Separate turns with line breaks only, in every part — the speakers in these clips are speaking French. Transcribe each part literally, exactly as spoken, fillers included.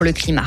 pour le climat.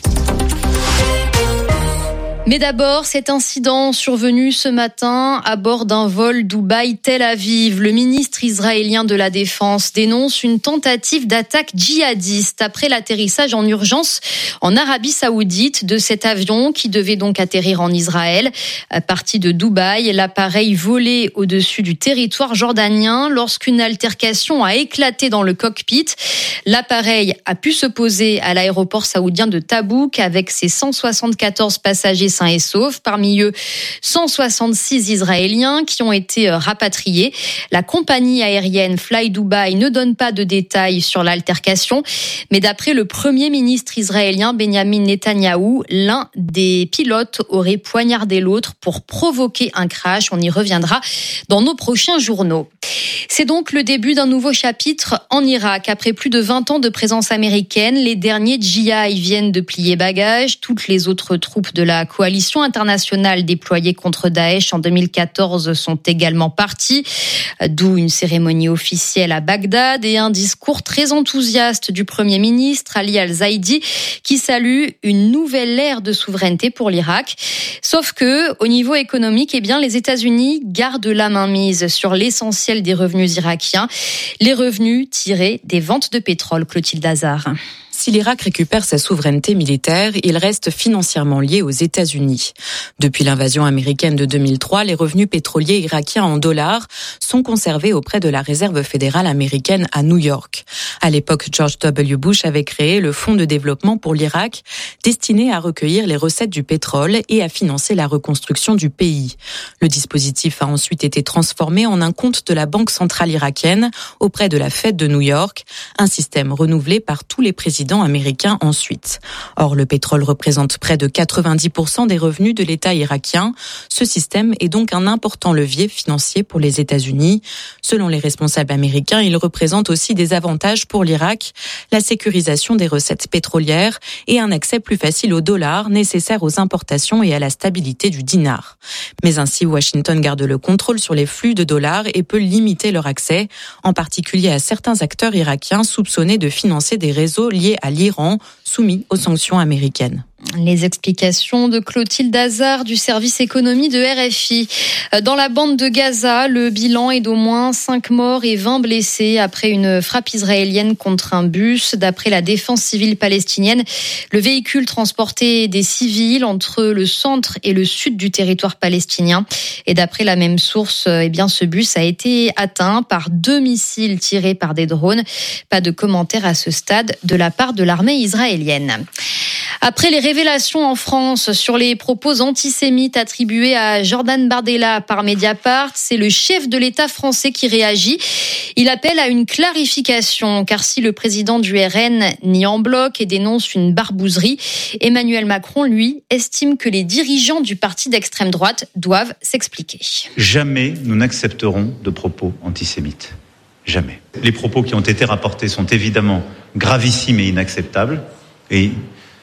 Mais d'abord, cet incident survenu ce matin à bord d'un vol Dubaï-Tel Aviv. Le ministre israélien de la Défense dénonce une tentative d'attaque djihadiste après l'atterrissage en urgence en Arabie Saoudite de cet avion qui devait donc atterrir en Israël. Parti de Dubaï, l'appareil volait au-dessus du territoire jordanien lorsqu'une altercation a éclaté dans le cockpit. L'appareil a pu se poser à l'aéroport saoudien de Tabouk avec ses cent soixante-quatorze passagers sains et saufs, parmi eux cent soixante-six Israéliens qui ont été rapatriés. La compagnie aérienne Fly Dubai ne donne pas de détails sur l'altercation, mais d'après le Premier ministre israélien Benjamin Netanyahou, l'un des pilotes aurait poignardé l'autre pour provoquer un crash. On y reviendra dans nos prochains journaux. C'est donc le début d'un nouveau chapitre en Irak. Après plus de vingt ans de présence américaine, les derniers G I viennent de plier bagages. Toutes les autres troupes de la coalition internationale déployée contre Daesh en deux mille quatorze sont également parties, d'où une cérémonie officielle à Bagdad et un discours très enthousiaste du Premier ministre Ali Al-Zaidi qui salue une nouvelle ère de souveraineté pour l'Irak. Sauf que, au niveau économique, eh bien, les États-Unis gardent la main mise sur l'essentiel des revenus irakiens, les revenus tirés des ventes de pétrole. Clotilde Hazard.
Si l'Irak récupère sa souveraineté militaire, il reste financièrement lié aux États-Unis. Depuis l'invasion américaine de deux mille trois, les revenus pétroliers irakiens en dollars sont conservés auprès de la réserve fédérale américaine à New York. À l'époque, George W. Bush avait créé le Fonds de développement pour l'Irak, destiné à recueillir les recettes du pétrole et à financer la reconstruction du pays. Le dispositif a ensuite été transformé en un compte de la Banque centrale irakienne auprès de la Fed de New York, un système renouvelé par tous les présidents américain ensuite. Or, le pétrole représente près de quatre-vingt-dix pour cent des revenus de l'État irakien. Ce système est donc un important levier financier pour les États-Unis. Selon les responsables américains, il représente aussi des avantages pour l'Irak, la sécurisation des recettes pétrolières et un accès plus facile aux dollars nécessaires aux importations et à la stabilité du dinar. Mais ainsi, Washington garde le contrôle sur les flux de dollars et peut limiter leur accès, en particulier à certains acteurs irakiens soupçonnés de financer des réseaux liés à l'Iran, soumis aux sanctions américaines.
Les explications de Clotilde Hazard du service économie de R F I. Dans la bande de Gaza, le bilan est d'au moins cinq morts et vingt blessés après une frappe israélienne contre un bus. D'après la défense civile palestinienne, le véhicule transportait des civils entre le centre et le sud du territoire palestinien. Et d'après la même source, eh bien, ce bus a été atteint par deux missiles tirés par des drones. Pas de commentaires à ce stade de la part de l'armée israélienne. Après les révélations en France sur les propos antisémites attribués à Jordan Bardella par Mediapart, c'est le chef de l'État français qui réagit. Il appelle à une clarification, car si le président du R N nie en bloc et dénonce une barbouzerie, Emmanuel Macron, lui, estime que les dirigeants du parti d'extrême droite doivent s'expliquer.
Jamais nous n'accepterons de propos antisémites. Jamais. Les propos qui ont été rapportés sont évidemment gravissimes et inacceptables, et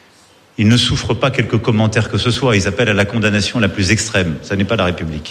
ils ne souffrent pas quelques commentaires que ce soit. Ils appellent à la condamnation la plus extrême. Ça n'est pas la République.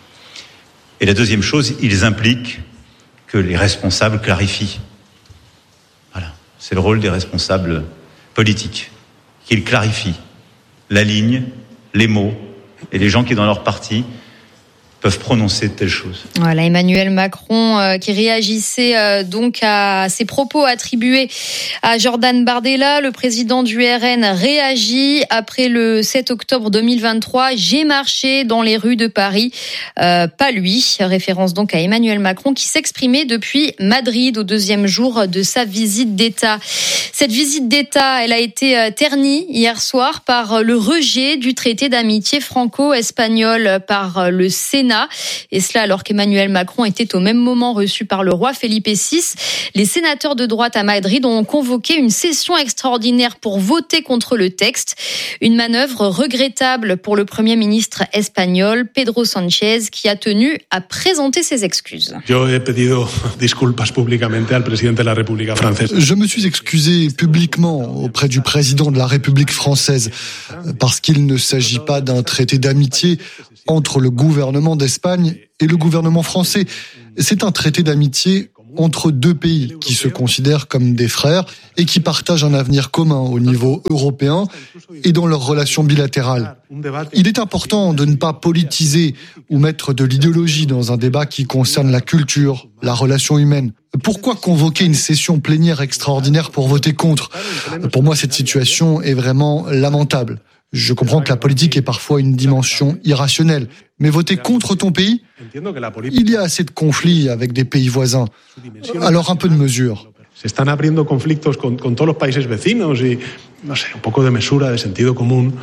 Et la deuxième chose, ils impliquent que les responsables clarifient. Voilà. C'est le rôle des responsables politiques. Qu'ils clarifient la ligne, les mots, et les gens qui, dans leur parti, peuvent prononcer de telles choses.
Voilà, Emmanuel Macron euh, qui réagissait euh, donc à ces propos attribués à Jordan Bardella. Le président du R N réagit après le sept octobre deux mille vingt-trois. J'ai marché dans les rues de Paris, euh, pas lui. Référence donc à Emmanuel Macron qui s'exprimait depuis Madrid au deuxième jour de sa visite d'État. Cette visite d'État, elle a été ternie hier soir par le rejet du traité d'amitié franco-espagnol par le Sénat. Et cela alors qu'Emmanuel Macron était au même moment reçu par le roi Felipe six. Les sénateurs de droite à Madrid ont convoqué une session extraordinaire pour voter contre le texte. Une manœuvre regrettable pour le Premier ministre espagnol, Pedro Sánchez, qui a tenu à présenter ses excuses.
Je me suis excusé publiquement auprès du président de la République française parce qu'il ne s'agit pas d'un traité d'amitié entre le gouvernement d'Espagne et le gouvernement français. C'est un traité d'amitié entre deux pays qui se considèrent comme des frères et qui partagent un avenir commun au niveau européen et dans leurs relations bilatérales. Il est important de ne pas politiser ou mettre de l'idéologie dans un débat qui concerne la culture, la relation humaine. Pourquoi convoquer une session plénière extraordinaire pour voter contre ? Pour moi, cette situation est vraiment lamentable. Je comprends que la politique est parfois une dimension irrationnelle, mais voter contre ton pays, il y a assez de conflits avec des pays voisins. Alors un peu de mesure.
Se están abriendo conflictos con, con todos los países vecinos y, no sé, un poco de mesura, de sentido común.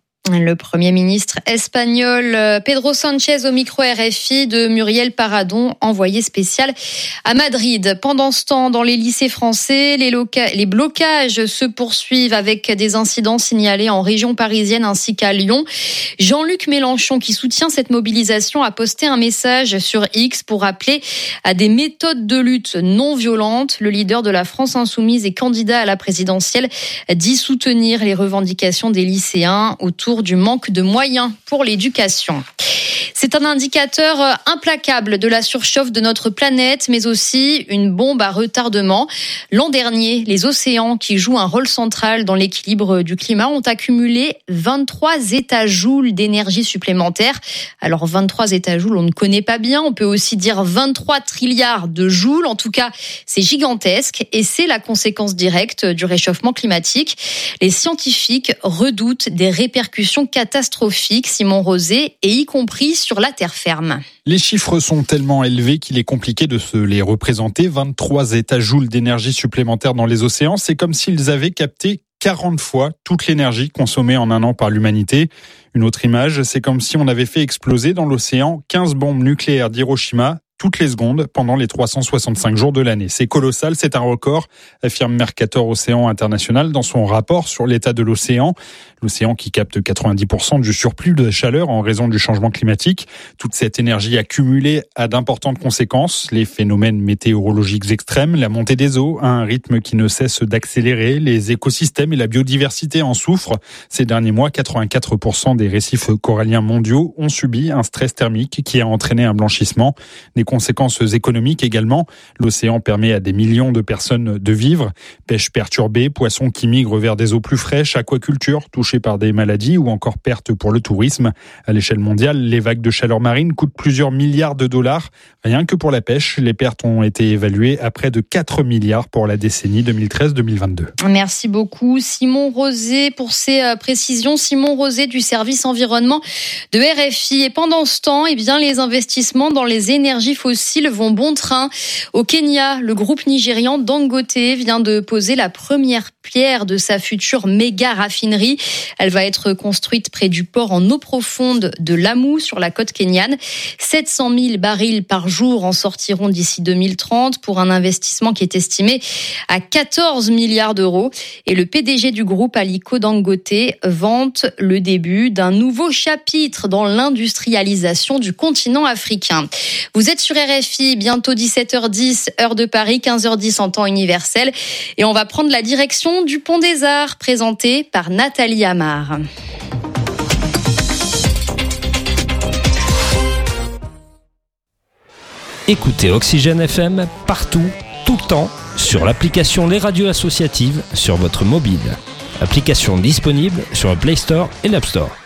Le Premier ministre espagnol Pedro Sánchez au micro R F I de Muriel Paradon, envoyé spécial à Madrid. Pendant ce temps, dans les lycées français, les, loca- les blocages se poursuivent avec des incidents signalés en région parisienne ainsi qu'à Lyon. Jean-Luc Mélenchon, qui soutient cette mobilisation, a posté un message sur X pour appeler à des méthodes de lutte non violentes. Le leader de la France insoumise et candidat à la présidentielle dit soutenir les revendications des lycéens autour du manque de moyens pour l'éducation. C'est un indicateur implacable de la surchauffe de notre planète, mais aussi une bombe à retardement. L'an dernier, les océans, qui jouent un rôle central dans l'équilibre du climat, ont accumulé vingt-trois étajoules d'énergie supplémentaire. Alors vingt-trois étajoules, on ne connaît pas bien. On peut aussi dire vingt-trois trilliards de joules. En tout cas, c'est gigantesque et c'est la conséquence directe du réchauffement climatique. Les scientifiques redoutent des répercussions catastrophiques, Simon Rosé, et y compris sur la terre ferme.
Les chiffres sont tellement élevés qu'il est compliqué de se les représenter. vingt-trois étajoules d'énergie supplémentaire dans les océans, c'est comme s'ils avaient capté quarante fois toute l'énergie consommée en un an par l'humanité. Une autre image, c'est comme si on avait fait exploser dans l'océan quinze bombes nucléaires d'Hiroshima toutes les secondes pendant les trois cent soixante-cinq jours de l'année. C'est colossal, c'est un record, affirme Mercator Océan International dans son rapport sur l'état de l'océan. L'océan qui capte quatre-vingt-dix pour cent du surplus de chaleur en raison du changement climatique. Toute cette énergie accumulée a d'importantes conséquences. Les phénomènes météorologiques extrêmes, la montée des eaux à un rythme qui ne cesse d'accélérer. Les écosystèmes et la biodiversité en souffrent. Ces derniers mois, quatre-vingt-quatre pour cent des récifs coralliens mondiaux ont subi un stress thermique qui a entraîné un blanchissement. Des conséquences économiques également. L'océan permet à des millions de personnes de vivre. Pêche perturbée, poissons qui migrent vers des eaux plus fraîches, aquaculture touchée par des maladies ou encore pertes pour le tourisme. À l'échelle mondiale, les vagues de chaleur marine coûtent plusieurs milliards de dollars. Rien que pour la pêche, les pertes ont été évaluées à près de quatre milliards pour la décennie deux mille treize deux mille vingt-deux.
Merci beaucoup Simon Rosé pour ces précisions. Simon Rosé du service environnement de R F I. Et pendant ce temps, eh bien, les investissements dans les énergies fossiles vont bon train. Au Kenya, le groupe nigérian Dangote vient de poser la première pierre de sa future méga raffinerie. Elle va être construite près du port en eau profonde de Lamu sur la côte kenyane. sept cent mille barils par jour en sortiront d'ici deux mille trente pour un investissement qui est estimé à quatorze milliards d'euros. Et le P D G du groupe, Aliko Dangote, vante le début d'un nouveau chapitre dans l'industrialisation du continent africain. Vous êtes sur R F I, bientôt dix-sept heures dix, heure de Paris, quinze heures dix en temps universel. Et on va prendre la direction du Pont des Arts, présenté par Nathalie Amar.
Écoutez Oxygène F M partout, tout le temps, sur l'application Les Radios Associatives sur votre mobile. Application disponible sur le Play Store et l'App Store.